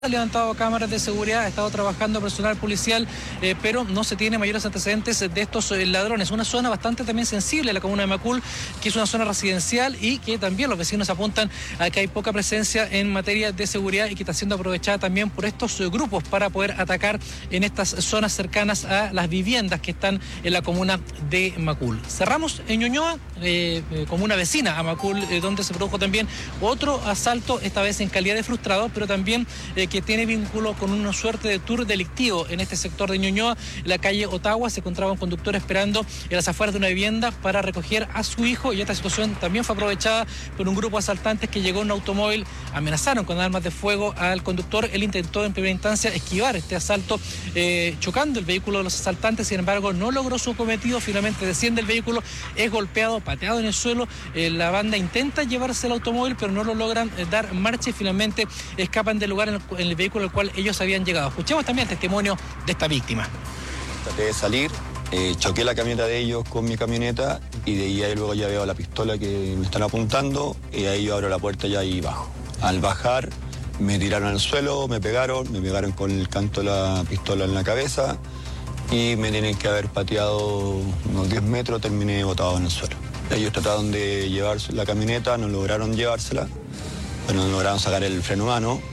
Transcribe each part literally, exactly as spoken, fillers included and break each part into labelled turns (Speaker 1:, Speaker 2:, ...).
Speaker 1: Ha levantado cámaras de seguridad, ha estado trabajando personal policial, eh, pero no se tiene mayores antecedentes de estos eh, ladrones. Una zona bastante también sensible, la comuna de Macul, que es una zona residencial y que también los vecinos apuntan a que hay poca presencia en materia de seguridad y que está siendo aprovechada también por estos eh, grupos para poder atacar en estas zonas cercanas a las viviendas que están en la comuna de Macul. Cerramos en Ñuñoa, eh, eh, comuna vecina a Macul, eh, donde se produjo también otro asalto, esta vez en calidad de frustrado, pero también eh, que tiene vínculo con una suerte de tour delictivo en este sector de Ñuñoa. En la calle Ottawa se encontraba un conductor esperando en las afueras de una vivienda para recoger a su hijo, y esta situación también fue aprovechada por un grupo de asaltantes que llegó en un automóvil, amenazaron con armas de fuego al conductor. Él intentó en primera instancia esquivar este asalto eh, chocando el vehículo de los asaltantes, sin embargo no logró su cometido, finalmente desciende el vehículo, es golpeado, pateado en el suelo, eh, la banda intenta llevarse el automóvil pero no lo logran eh, dar marcha y finalmente escapan del lugar en el, en el vehículo al cual ellos habían llegado. Escuchemos también el testimonio de esta víctima.
Speaker 2: Traté de salir, eh, choqué la camioneta de ellos con mi camioneta y de ahí luego ya veo la pistola que me están apuntando y ahí yo abro la puerta ya y bajo. Al bajar me tiraron al suelo, me pegaron, me pegaron con el canto de la pistola en la cabeza y me tienen que haber pateado unos diez metros, terminé botado en el suelo. Ellos trataron de llevarse la camioneta, no lograron llevársela, pero no lograron sacar el freno a mano.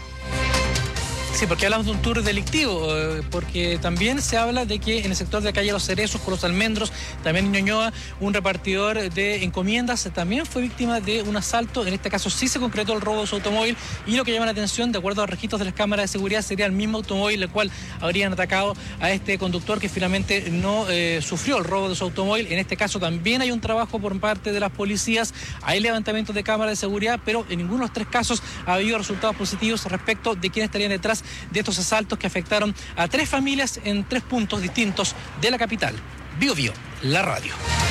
Speaker 1: Sí, porque hablamos de un tour delictivo, eh, porque también se habla de que en el sector de la calle Los Cerezos, con los Almendros, también en Ñuñoa, un repartidor de encomiendas también fue víctima de un asalto. En este caso sí se concretó el robo de su automóvil y lo que llama la atención, de acuerdo a los registros de las cámaras de seguridad, sería el mismo automóvil el cual habrían atacado a este conductor que finalmente no eh, sufrió el robo de su automóvil. En este caso también hay un trabajo por parte de las policías, hay levantamientos de cámaras de seguridad, pero en ninguno de los tres casos ha habido resultados positivos respecto de quiénes estarían detrás de estos asaltos que afectaron a tres familias en tres puntos distintos de la capital. Bio Bio, la radio.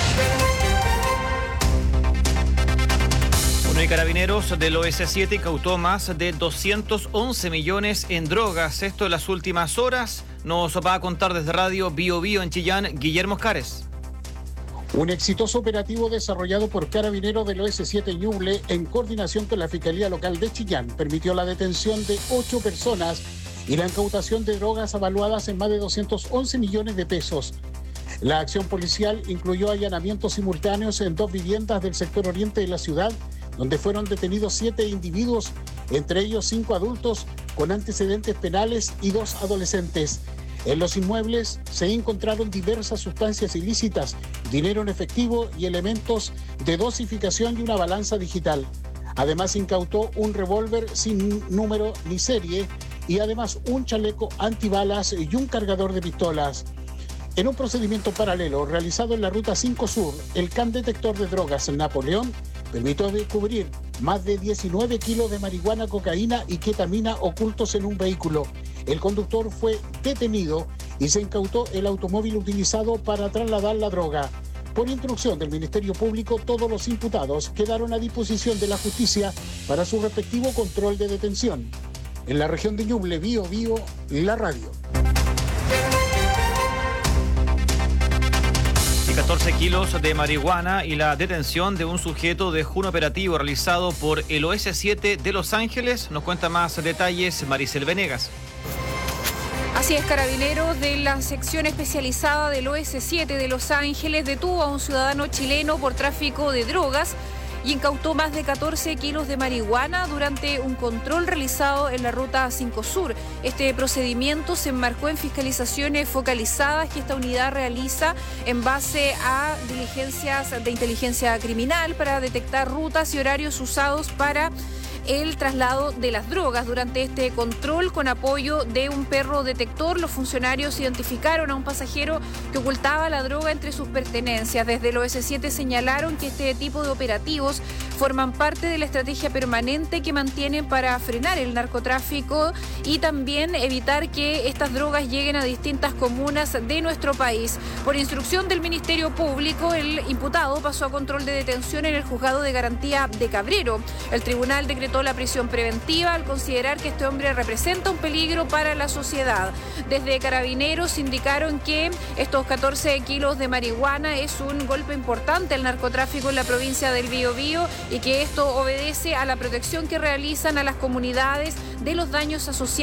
Speaker 3: Bueno, y Carabineros del O S siete incautó más de doscientos once millones en drogas. Esto en las últimas horas. Nos va a contar desde Radio Bio Bio en Chillán, Guillermo Oscares.
Speaker 4: Un exitoso operativo desarrollado por Carabineros del O S siete Ñuble en coordinación con la Fiscalía Local de Chillán permitió la detención de ocho personas y la incautación de drogas avaluadas en más de doscientos once millones de pesos. La acción policial incluyó allanamientos simultáneos en dos viviendas del sector oriente de la ciudad, donde fueron detenidos siete individuos, entre ellos cinco adultos con antecedentes penales y dos adolescentes. En los inmuebles se encontraron diversas sustancias ilícitas, dinero en efectivo y elementos de dosificación y una balanza digital. Además, incautó un revólver sin número ni serie y además un chaleco antibalas y un cargador de pistolas. En un procedimiento paralelo realizado en la Ruta cinco Sur, el C A N detector de drogas en Napoleón permitió descubrir más de diecinueve kilos de marihuana, cocaína y ketamina ocultos en un vehículo. El conductor fue detenido y se incautó el automóvil utilizado para trasladar la droga. Por instrucción del Ministerio Público, todos los imputados quedaron a disposición de la justicia para su respectivo control de detención. En la región de Ñuble, Bio Bio, la radio.
Speaker 3: catorce kilos de marihuana y la detención de un sujeto dejó un operativo realizado por el O S siete de Los Ángeles. Nos cuenta más detalles Maricel Venegas.
Speaker 5: Así es, Carabineros de la sección especializada del O S siete de Los Ángeles detuvo a un ciudadano chileno por tráfico de drogas y incautó más de catorce kilos de marihuana durante un control realizado en la Ruta cinco Sur. Este procedimiento se enmarcó en fiscalizaciones focalizadas que esta unidad realiza en base a diligencias de inteligencia criminal para detectar rutas y horarios usados para el traslado de las drogas. Durante este control, con apoyo de un perro detector, los funcionarios identificaron a un pasajero que ocultaba la droga entre sus pertenencias. Desde el O S siete señalaron que este tipo de operativos forman parte de la estrategia permanente que mantienen para frenar el narcotráfico y también evitar que estas drogas lleguen a distintas comunas de nuestro país. Por instrucción del Ministerio Público, el imputado pasó a control de detención en el Juzgado de Garantía de Cabrero. El tribunal decretó la prisión preventiva al considerar que este hombre representa un peligro para la sociedad. Desde Carabineros indicaron que estos catorce kilos de marihuana es un golpe importante al narcotráfico en la provincia del Biobío y que esto obedece a la protección que realizan a las comunidades de los daños asociados